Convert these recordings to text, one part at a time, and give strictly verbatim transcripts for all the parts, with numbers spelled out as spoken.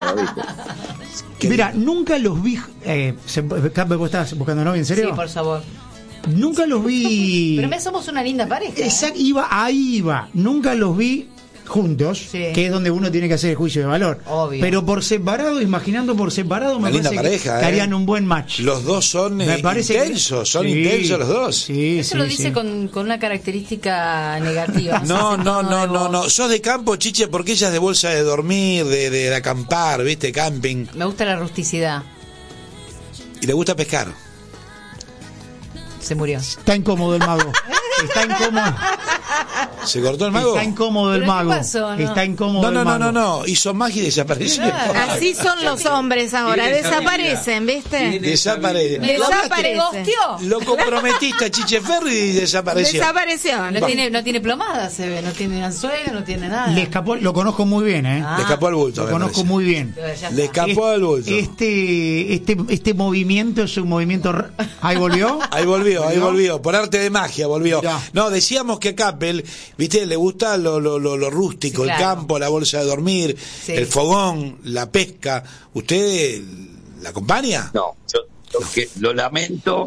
raro, ¿viste? Mira, nunca los vi. Eh, se, ¿Vos estás buscando novia, en serio? Sí, por favor. Nunca los vi. Pero me somos una linda pareja. Exacto, ¿eh? iba, ahí iba. Nunca los vi juntos, sí. que es donde uno tiene que hacer el juicio de valor. Obvio. Pero por separado, imaginando por separado, una me linda parece pareja, que, que ¿eh? harían un buen match. Los dos son Me eh, parece intensos, que... son sí, intensos los dos. Sí, Eso sí, lo dice sí. con, con una característica negativa. No, sé, no, no, de no, vos. no. Sos de campo, Chiche, porque ella es de bolsa de dormir, de, de acampar, ¿viste? Camping. Me gusta la rusticidad. Y le gusta pescar. Se murió. Está incómodo el mago. Está incómodo. ¿Se cortó el mago? Está incómodo el ¿Pero qué mago. pasó, no? Está incómodo No, el no, mago. no, no, no. Hizo magia y desapareció. Claro. Así son los hombres ahora, desaparecen, ¿viste? Desaparece. Desaparece. ¿Gosteó? Lo comprometiste a Chiche Ferro y desapareció. Desapareció. No tiene, no tiene plomada, se ve. No tiene anzuelo, no tiene nada. Le escapó, lo conozco muy bien, ¿eh? Ah. Le escapó al bulto. Lo me conozco parece. muy bien. Ya está. Le escapó al bulto. Este, este, este movimiento es un movimiento. r- Ahí volvió. Ahí volvió, ahí volvió, por arte de magia volvió. Ya. No, decíamos que a Capel, viste, le gusta lo, lo, lo, lo rústico, Sí, el claro. campo, la bolsa de dormir, Sí. el fogón, la pesca. ¿Usted la acompaña? No, yo lo, que, lo lamento,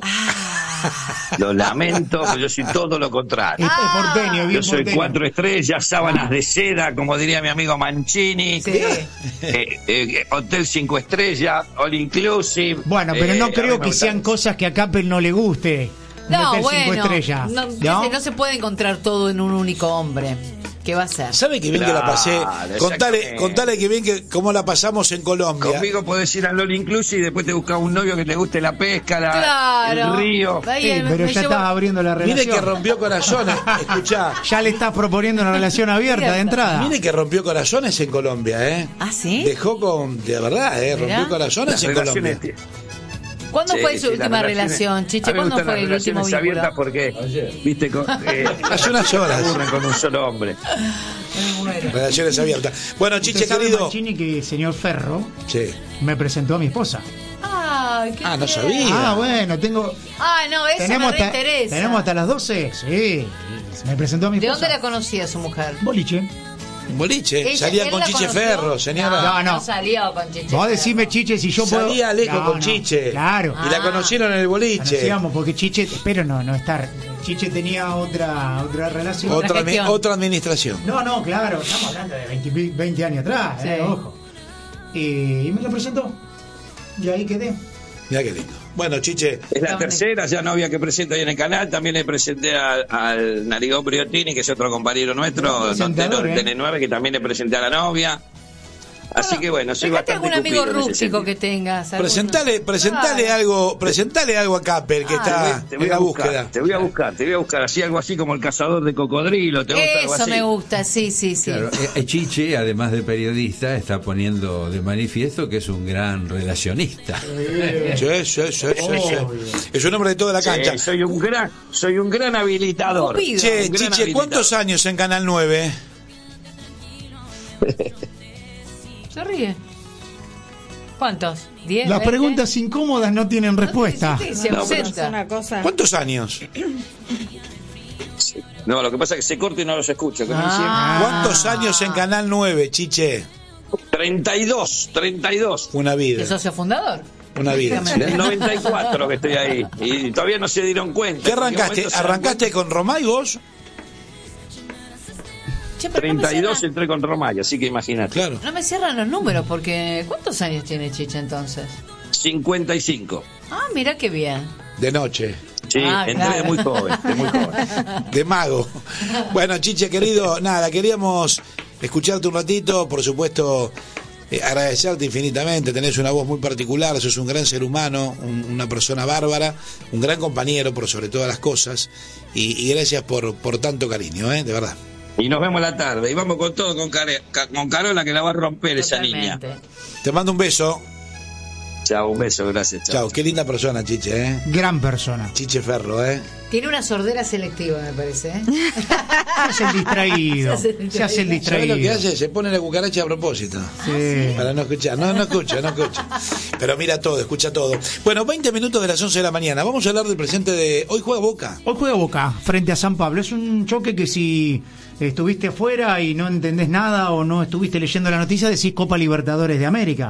lo lamento, pero yo soy todo lo Es, contrario. es porteño, bien Yo soy porteño. cuatro estrellas, sábanas de seda, como diría mi amigo Mancini. Sí. Eh, eh, hotel cinco estrellas, all inclusive. Bueno, pero no Eh, a creo mí me que gusta. sean cosas que a Capel no le guste. Un No, hotel cinco bueno. estrellas. No, ¿No? no se puede encontrar todo en un único hombre. ¿Qué va a ser? ¿Sabe que bien que la pasé? Claro, Contale, exactamente. contale que bien que cómo la pasamos en Colombia. Conmigo podés ir al all inclusive y después te buscas un novio que te guste la pesca, la, Claro. el río. Ahí Sí, me- pero me ya llevo- estás abriendo la relación. Mire que rompió corazones, escuchá. Ya le estás proponiendo una relación abierta de entrada. Mire que rompió corazones en Colombia, ¿eh? ¿Ah, sí? Dejó con, de verdad, ¿eh? Mirá. Rompió corazones Las en Colombia. relaciones- ¿Cuándo Sí, fue su sí, las última relaciones- relación, Chiche? a mí me ¿Cuándo gustan fue las el último relaciones abiertas vínculo? porque, viste, con, eh, Hace unas horas. se aburren con un solo hombre. Relaciones abiertas. Bueno, Usted Chiche, sabe, querido. Mancini, que el señor Ferro Sí. me presentó a mi esposa. Ay, qué Ah, no bien. sabía. Ah, bueno, tengo. Ah, no, eso tenemos, me hasta, reinteresa. tenemos hasta las doce. Sí. Me presentó a mi ¿De esposa. dónde la conocía su mujer? Boliche. Boliche. Ella- Salía él con la Chiche conoció. Ferro, señora. No, no. No salió con Chiche. Vos Ferro. decime, Chiche, si yo puedo. Salía lejos No, con no, Chiche. Claro. Y la Ah. conocieron en el boliche. Conocíamos porque Chiche, espero no, no estar. Chiche tenía otra otra relación. Otra, admi- gestión. otra administración. No, no, claro, estamos hablando de veinte, veinte años atrás, Sí. eh, ojo. Y, y me la presentó. Y ahí quedé. Mira qué lindo. Bueno, Chiche, Es la Está tercera ya novia que presento ahí en el canal. También le presenté a- al Narigón Briottini, que es otro compañero nuestro, Buen Don presentador, Tenor ¿eh? T N nueve, que también le presenté a la novia. Así que bueno, soy Fíjate bastante algún amigo cupido en ese rústico sentido. que tengas. alguno. presentale, presentale Claro. algo, presentale algo a Capel que Ah, está Te voy en la a buscar, búsqueda. te voy a buscar, te voy a buscar. Así algo así como el cazador de cocodrilo. ¿Te gusta algo Eso así? me gusta, sí, sí, sí. Claro, eh, Chiche, además de periodista, está poniendo de manifiesto que es un gran relacionista. Sí, sí, sí, sí, sí. Es un hombre de toda la Sí, cancha. soy un gran, soy un gran habilitador. Cupido. Che, Un gran Chiche, ¿cuántos habilitador. años en Canal nueve? Se ríe. ¿Cuántos? ¿Diez? Las veinte? preguntas incómodas no tienen respuesta. Sí, sí, se No, ausenta. Es una cosa. ¿Cuántos años? No, lo que pasa es que se corta y no los escucho. ¿Qué me Ah. ¿Cuántos años en Canal nueve, Chiche? decían? treinta y dos, treinta y dos. Una vida. ¿El socio fundador? Una vida. Del noventa y cuatro que estoy ahí. Y todavía no se dieron cuenta. ¿Qué En cualquier arrancaste? momento se dan ¿Arrancaste con Romay vos? Che, pero no me treinta y dos cierran- entré con Romay, así que imagínate. Claro. No me cierran los números porque... ¿Cuántos años tiene Chiche entonces? cincuenta y cinco. Ah, mira qué bien. De noche. Sí, Ah, entré claro. de muy joven, de muy joven. De mago. Bueno, Chiche, querido, nada, queríamos escucharte un ratito, por supuesto, eh, agradecerte infinitamente, tenés una voz muy particular, sos un gran ser humano, un- una persona bárbara, un gran compañero por sobre todas las cosas, y, y gracias por, por tanto cariño, ¿eh? De verdad. Y nos vemos la tarde. Y vamos con todo con, Care- ca- con Carola, que la va a romper esa niña. Totalmente. Te mando un beso. Chao, un beso, gracias. Chao. Chao, qué linda persona, Chiche, ¿eh? Gran persona. Chiche Ferro, ¿eh? Tiene una sordera selectiva, me parece. ¿eh? Se hace el distraído. Se hace el Se hace el ¿Sabes distraído. lo que hace? Se pone la cucaracha a propósito. Sí. Para no escuchar. No, no escucha, no escucha. Pero mira todo, escucha todo. Bueno, veinte minutos de las once de la mañana. Vamos a hablar del presente de... Hoy juega Boca. Hoy juega Boca frente a San Pablo. Es un choque que si estuviste afuera y no entendés nada o no estuviste leyendo la noticia, decís Copa Libertadores de América.